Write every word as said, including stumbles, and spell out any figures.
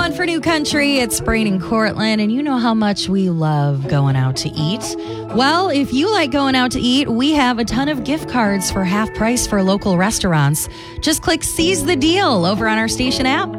on for New Country. It's Brain and Cortland, and you know how much we love going out to eat. Well, if you like going out to eat, we have a ton of gift cards for half price for local restaurants. Just click Seize the Deal over on our station app.